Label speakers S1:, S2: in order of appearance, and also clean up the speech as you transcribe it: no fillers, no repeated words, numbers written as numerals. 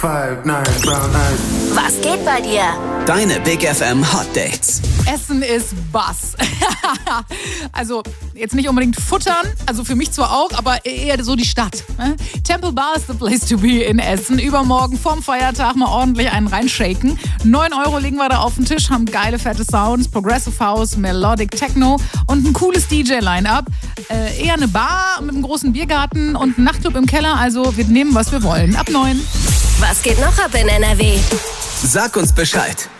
S1: 5, 9, brown eyes.
S2: Was geht bei dir?
S3: Deine Big FM Hot Dates.
S4: Essen ist Bass. Also jetzt nicht unbedingt futtern, also für mich zwar auch, aber eher so die Stadt. Temple Bar is the place to be in Essen. Übermorgen vorm Feiertag mal ordentlich einen reinshaken. 9 € legen wir da auf den Tisch, haben geile fette Sounds, Progressive House, Melodic Techno und ein cooles DJ-Line-Up. Eher eine Bar mit einem großen Biergarten und einen Nachtclub im Keller, also wir nehmen, was wir wollen. Ab 9.
S2: Was geht noch ab in NRW?
S3: Sag uns Bescheid.